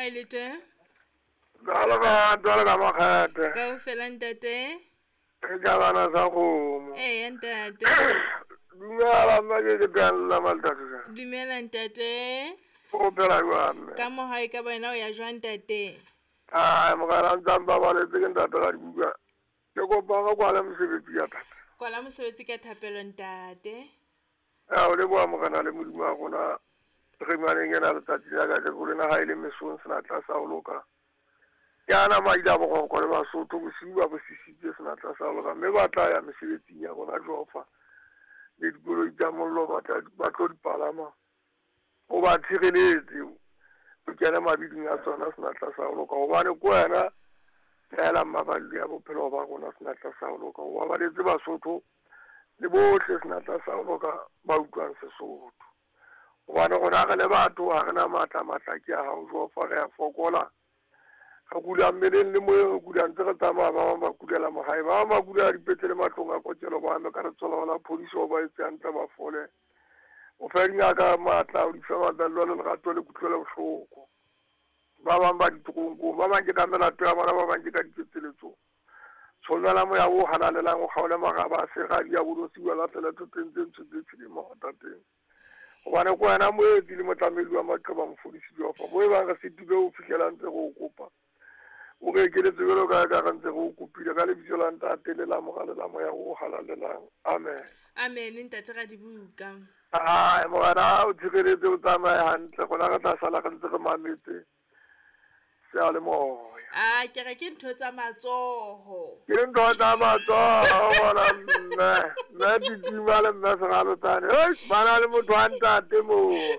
mailete Dala ka makgate. ka o fela ntate Ke bana sa kgomo. ntate Dumela nna ke tella maltatsa. dumela ntate O phela jwang? ka mohae ka bona o ya jwang ntate Mogala ntamba ba le ke ntate ga dibuka. Ke kopa ga kwala mosebetsi ya thata. kwala mosebetsi ka thapelo ntate O le bua mogana le modimo wa rona. Re maneng ena letsatsi la ka go lena ha ile mesong sena tla sa o loka. Yana maila bo go le Basotho bosiu ba bo sisitse sena tla sa o loka. Mme ba tla ya mesebetsing ya bona jofa. Le dikoloi tsa mollo ba tlo dipalama. O ba tshireletse o kena mabiding a tsona sena tla sa o loka gobane ko wena fela maballi ya bophelo ba rona sena tla sa o loka o babaletse Basotho le bohle sena tla sa o loka ba utlwang Sesotho gobane gona re le batho ga rena matla ke a hao jofa re a fokola ga kula mmeleng le moyeng re kula ntse re tsamaya ba bang ba kulela mogae ba bang ba kula dipetlele matlong a kotselo ba ame ka letsholo la phodiso ba etse hantle ba fole o fa dingaka matla o di fa matsalo le lerato le kutlwelo bohloko ba bang ba ditokong ba bang ke ka melato ya bona ba bang ke ka diketseletso tshwanela moya o halalelang o kgaole magaba a segadi ya bodosi wa latela tsentseng tse tshedimo ga tateng gobane ko wena moetsi le motlamedi wa maqeba mofodisi jofa mo e bang re setile o fitlhela ntse go o kopa o re ekeletse jalo ka ga ntse go o kopile ka lebitso la ntate le la mogale la moya o halalelang amen amen ntate ga dibuka mogana o tshireletse o tsamaye hantle gona re tla sala re ntse re mametse sea le moya ke re ke ntho tsa matsoho ke ntho tsa matsoho bona mme ditima le mme segalotsane bana le motho wa ntate moo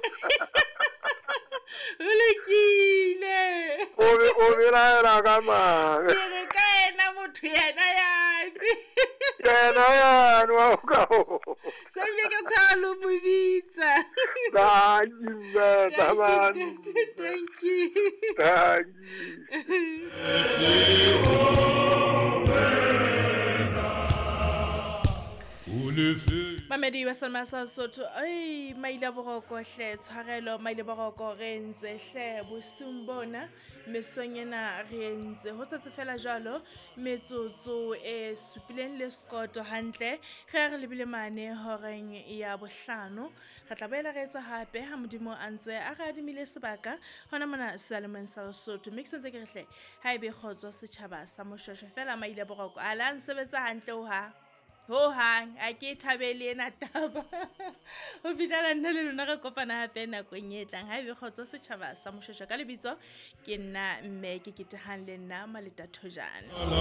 o lekile o belaela ka mange ke re ka ena motho yena yane yena yane wa o ka o sa bile ka tshalo moditsa thank you mamedi wa salma sa Sotho maile boroko hle tshwarelo maile boroko re ntse hle bosung bona mesong ena re ntse ho sa tsefela jalo metsotso e supileng le skoto hantle re lebile mane horeng ya bohlano re tla boela re etsa hape ha modimo a ntse a re adimile sebaka hona mona Salemon sa Sotho mix ntse ke re hle ha ebe khotso setjhaba sa moshweshwe fela maile boroko ala nsebetsa hantle ho hang a ke thabele ena taba ho fitala nna le lona re kopana hape nakong e tlang ha ebe khotso setjhaba sa moshweshwe ka lebitso ke nna mme ke ketehang le nna Maleta Thojana.